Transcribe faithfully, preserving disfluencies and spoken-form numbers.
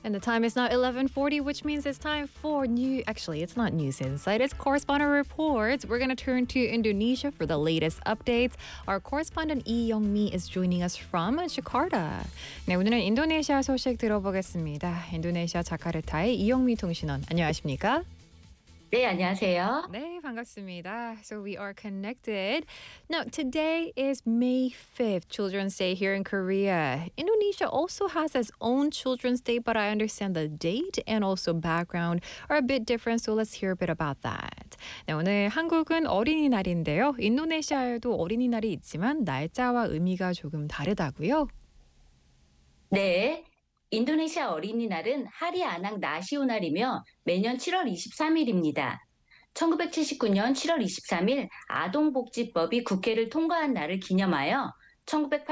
And the time is now eleven forty, which means it's time for new, actually, it's not News Insight, it's Correspondent Reports. We're going to turn to Indonesia for the latest updates. Our correspondent Lee Young-mi is joining us from Jakarta. 네, 오늘은 인도네시아 소식 들어보겠습니다. 인도네시아 자카르타의 이영미 통신원, 안녕하십니까? 네, 안녕하세요. 네, 반갑습니다. So we are connected. Now, today is May fifth, Children's Day here in Korea. Indonesia also has its own Children's Day, but I understand the date and also background are a bit different, so let's hear a bit about that. 네, 오늘 한국은 어린이날인데요. 인도네시아에도 어린이날이 있지만 날짜와 의미가 조금 다르다고요? 네, 인도네시아 어린이날은 하리 아낙 나시오날이며 매년 칠월 이십삼일입니다. 천구백칠십구년 칠월 이십삼일 아동복지법이 국회를 통과한 날을 기념하여 천구백팔